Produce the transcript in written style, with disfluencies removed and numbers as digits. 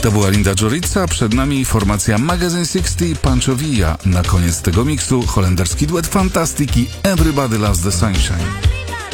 To była Linda Dżurica, przed nami formacja Magazine 60 Pancho Villa. Na koniec tego miksu holenderski duet Fantastiki Everybody Loves the Sunshine.